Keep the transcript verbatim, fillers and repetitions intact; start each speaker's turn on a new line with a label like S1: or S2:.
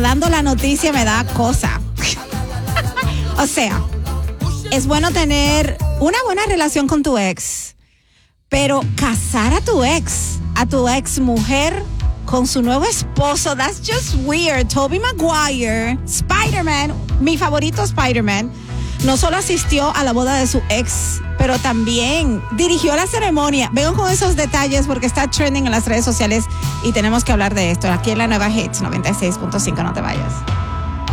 S1: dando la noticia me da cosa. O sea, es bueno tener una buena relación con tu ex, pero casar a tu ex, a tu ex mujer con su nuevo esposo, that's just weird. Tobey Maguire, Spider-Man, mi favorito Spider-Man, no solo asistió a la boda de su ex, pero también dirigió la ceremonia. Vengo con esos detalles porque está trending en las redes sociales y tenemos que hablar de esto aquí en la nueva Hits noventa y seis punto cinco. No te vayas.